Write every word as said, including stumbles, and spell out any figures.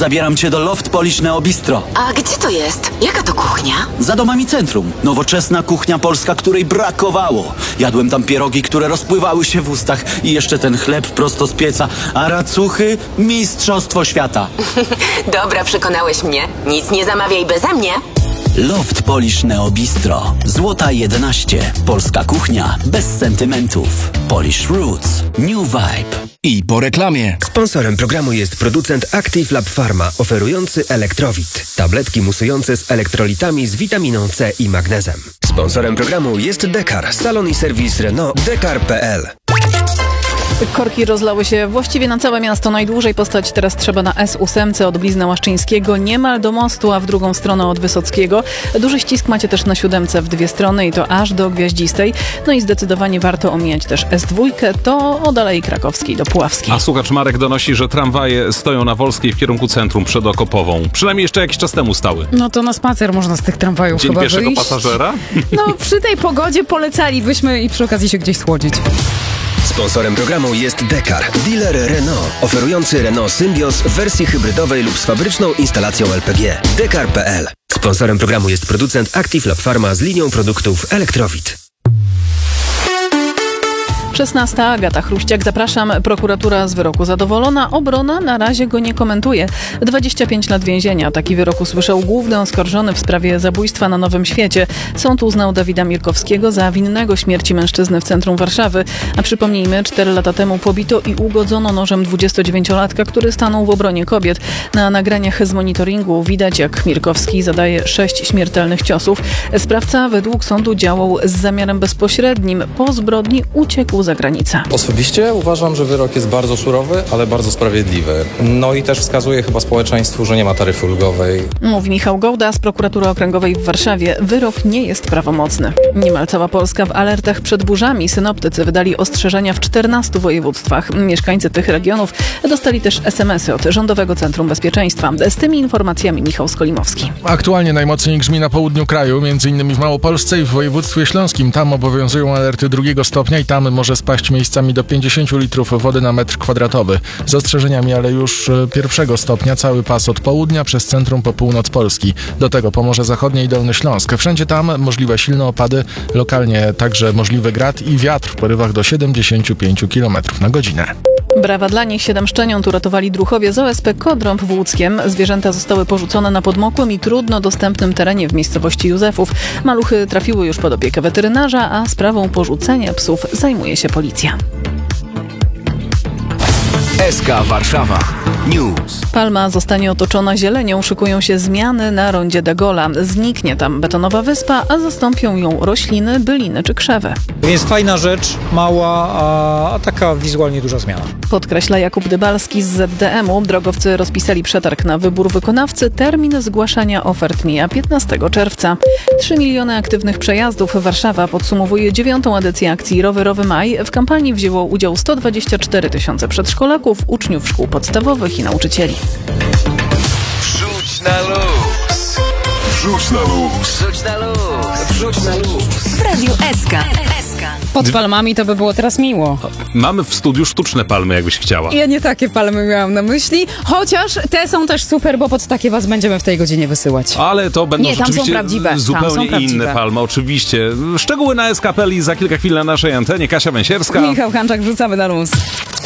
Zabieram cię do Loft Polish Neo Bistro. A gdzie to jest? Jaka to kuchnia? Za domami centrum. Nowoczesna kuchnia polska, której brakowało. Jadłem tam pierogi, które rozpływały się w ustach i jeszcze ten chleb prosto z pieca, a racuchy mistrzostwo świata. Dobra, przekonałeś mnie. Nic nie zamawiaj beze mnie. Loft Polish Neo Bistro. Złota jedenaście. Polska kuchnia bez sentymentów. Polish Roots. New Vibe. I po reklamie. Sponsorem programu jest producent Active Lab Pharma, oferujący Elektrowit. Tabletki musujące z elektrolitami z witaminą C i magnezem. Sponsorem programu jest Dekar, salon i serwis Renault dekar kropka p l. Korki rozlały się właściwie na całe miasto. Najdłużej postać teraz trzeba na S osiem od Blizna Łaszczyńskiego niemal do mostu, a w drugą stronę od Wysockiego. Duży ścisk macie też na siódemce w dwie strony i to aż do Gwiaździstej. No i zdecydowanie warto omijać też S dwa, to od Alei Krakowskiej do Puławskiej. A słuchacz Marek donosi, że tramwaje stoją na Wolskiej w kierunku centrum przed Okopową. Przynajmniej jeszcze jakiś czas temu stały. No to na spacer można z tych tramwajów Dzień chyba pierwszego wyjść. pasażera? No przy tej pogodzie polecalibyśmy i przy okazji się gdzieś schłodzić. Sponsorem programu jest Dekar, dealer Renault, oferujący Renault Symbios w wersji hybrydowej lub z fabryczną instalacją L P G. dekar kropka p l. Sponsorem programu jest producent Active Lab Pharma z linią produktów Elektrowit. szesnasta. Agata Chruściak. Zapraszam. Prokuratura z wyroku zadowolona. Obrona na razie go nie komentuje. dwadzieścia pięć lat więzienia. Taki wyrok usłyszał główny oskarżony w sprawie zabójstwa na Nowym Świecie. Sąd uznał Dawida Mirkowskiego za winnego śmierci mężczyzny w centrum Warszawy. A przypomnijmy, cztery lata temu pobito i ugodzono nożem dwudziestodziewięciolatka, który stanął w obronie kobiet. Na nagraniach z monitoringu widać, jak Mirkowski zadaje sześć śmiertelnych ciosów. Sprawca według sądu działał z zamiarem bezpośrednim. Po zbrodni uciekł za granicę. Osobiście uważam, że wyrok jest bardzo surowy, ale bardzo sprawiedliwy. No i też wskazuje chyba społeczeństwu, że nie ma taryfy ulgowej. Mówi Michał Gołda z Prokuratury Okręgowej w Warszawie. Wyrok nie jest prawomocny. Niemal cała Polska w alertach przed burzami. Synoptycy wydali ostrzeżenia w czternastu województwach. Mieszkańcy tych regionów dostali też es em esy od Rządowego Centrum Bezpieczeństwa. Z tymi informacjami Michał Skolimowski. Aktualnie najmocniej grzmi na południu kraju, między innymi w Małopolsce i w województwie śląskim. Tam obowiązują alerty drugiego stopnia i tam może spaść miejscami do pięćdziesiąt litrów wody na metr kwadratowy. Z ostrzeżeniami, ale już pierwszego stopnia cały pas od południa przez centrum po północ Polski. Do tego Pomorze Zachodnie i Dolny Śląsk. Wszędzie tam możliwe silne opady, lokalnie także możliwy grad i wiatr w porywach do siedemdziesiąt pięć kilometrów na godzinę. Brawa dla nich. Siedem szczeniąt uratowali druhowie z O S P Kodrąb w Łódzkiem. Zwierzęta zostały porzucone na podmokłym i trudno dostępnym terenie w miejscowości Józefów. Maluchy trafiły już pod opiekę weterynarza, a sprawą porzucenia psów zajmuje się policja. S K Warszawa News. Palma zostanie otoczona zielenią, szykują się zmiany na rondzie de Gaulle'a. Zniknie tam betonowa wyspa, a zastąpią ją rośliny, byliny czy krzewy. Więc fajna rzecz, mała, a taka wizualnie duża zmiana. Podkreśla Jakub Dybalski z Z D M u. Drogowcy rozpisali przetarg na wybór wykonawcy. Termin zgłaszania ofert mija piętnastego czerwca. Trzy miliony aktywnych przejazdów. Warszawa podsumowuje dziewiątą edycję akcji Rowerowy Maj. W kampanii wzięło udział sto dwadzieścia cztery tysiące przedszkolaków, uczniów szkół podstawowych i nauczycieli. Wrzuć na luz. Wrzuć na luz. Wrzuć na luz. Wrzuć na luz. W Radiu S K. Pod palmami to by było teraz miło. Mamy w studiu sztuczne palmy, jakbyś chciała. Ja nie takie palmy miałam na myśli, chociaż te są też super, bo pod takie was będziemy w tej godzinie wysyłać. Ale to będą Nie, tam są rzeczywiście prawdziwe. zupełnie Tam są prawdziwe. inne palmy, oczywiście. Szczegóły na S K kropka p l i za kilka chwil na naszej antenie. Kasia Węsierska. Michał Hanczak, wrzucamy na luz.